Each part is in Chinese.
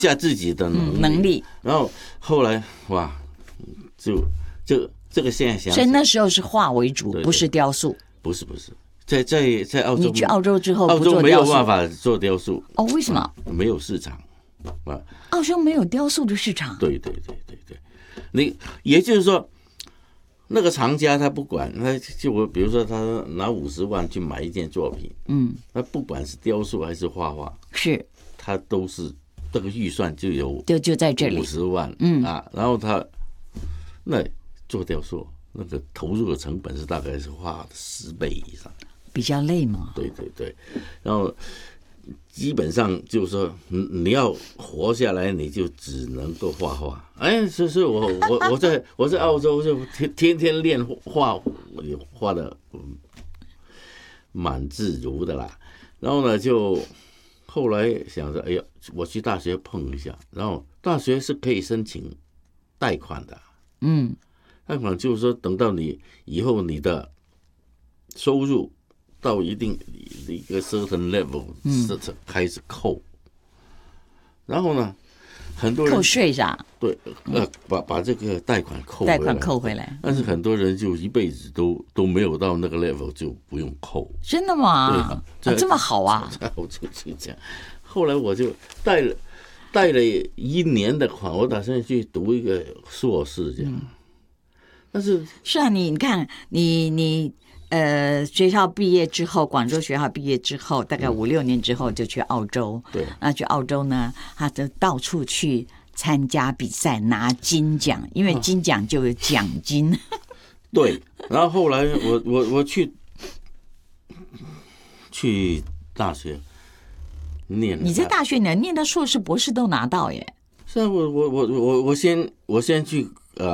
加自己的能力。 然后后来哇，就这个现在想起， 所以那时候是画为主， 对对不是雕塑。 不是，在澳洲， 你去澳洲之后澳不做洲没有雕塑办法做雕塑哦？为什么？ 没有市场啊。 澳洲没有雕塑的市场。 对，你也就是说，那个厂家他不管，他就比如说他拿50万去买一件作品，他不管是雕塑还是画画， 是他都是这个预算就有就在这里 50万，然后他那做雕塑那个投入的成本是大概是画10倍以上， 比较累嘛。 对，然后基本上就是说，你要活下来，你就只能够画画。哎，所以我在澳洲就天天练画，画的蛮自如的啦。然后呢，就后来想着，哎呀，我去大学碰一下，然后大学是可以申请贷款的。贷款就是说，等到你以后你的收入到一定的一个 certain level，开始扣。然后呢，很多人扣税是吧？ 对，把这个贷款扣回来。但是很多人就一辈子都没有到那个 level， 就不用扣。 真的吗？对，这么好啊！ 我就这样。后来我就贷了1年的款，我打算去读一个硕士这样。但是啊，你看你学校毕业之后，广州学校毕业之后，大概5、6年之后就去澳洲。 对， 那去澳洲呢，他就到处去参加比赛，拿金奖，因为金奖就有奖金。 对，然后后来我去大学念了。 你在大学念到硕士、博士都拿到耶？ 是啊，我先去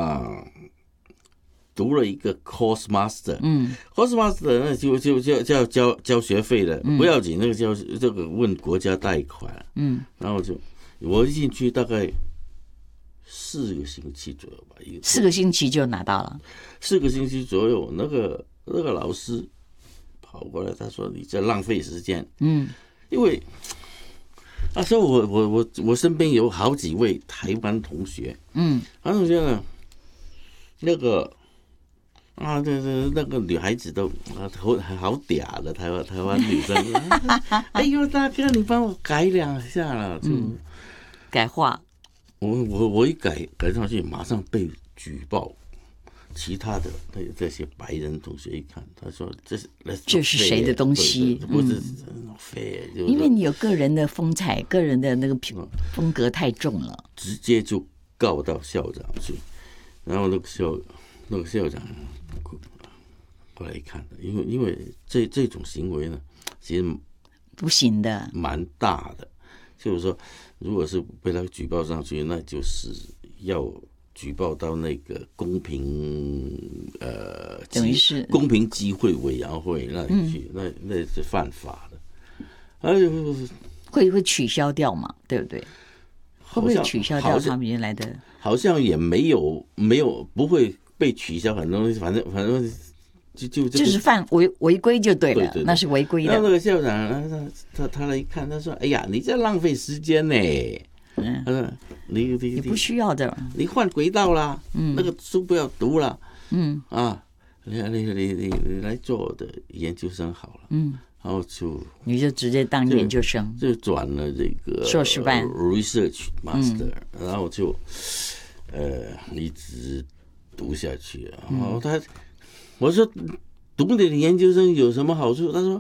读了一个 course master，course master 那就交学费的，不要紧，那个这个问国家贷款，然后我一进去大概4个星期左右吧 ，4个星期就拿到了 ，4个星期左右，那个老师跑过来，他说你在浪费时间，因为那时候我身边有好几位台湾同学，台湾同学呢，那个。那个女孩子都好嗲的台湾女生，哎呦大哥，你帮我改2下了，就改画。 我一改上去，马上被举报。其他的这些白人同学一看，他说这是谁的东西？ 不是非， 因为你有个人的风采，个人的那个风格太重了， 直接就告到校长去，然后那个校长过来一看，因为这种行为呢，其实不行的，蛮大的。就是说，如果是被他举报上去，那就是要举报到那个公平等于是公平机会委员会那里去，那是犯法的。 会取消掉嘛？对不对？会不会取消掉他们原来的？ 好像也没有不会被取消很多东西，反正就是违规就对了，对，那是违规的。 那个校长他来一看，他说：“哎呀，你在浪费时间呢。”他说：“你不需要的， 你换轨道啦，那个书不要读了，你来做我的研究生好了，然后你就直接当研究生， 就转了这个硕士班 research master，然后就一直读下去。然后我说读你的研究生有什么好处？他说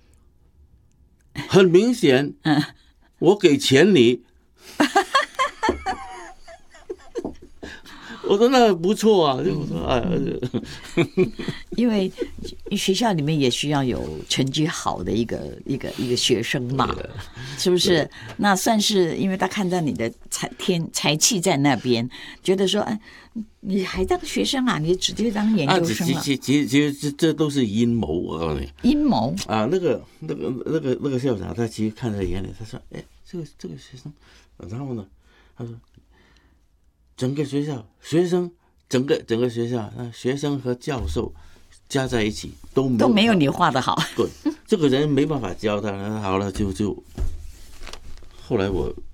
很明显，我给钱你。我说那不错啊，就我说因为学校里面也需要有成绩好的一个学生嘛，是不是？那算是因为他看到你的才气在那边，觉得说，哎，你还当学生啊？你直接当研究生了。 其实这都是阴谋，我告诉你。 阴谋啊，那个校长他其实看在眼里，他说，哎，这个学生，然后呢，他说。整个学校学生，整个学校，学生和教授加在一起都没有你画的好。 对，这个人没办法教他。好了，就后来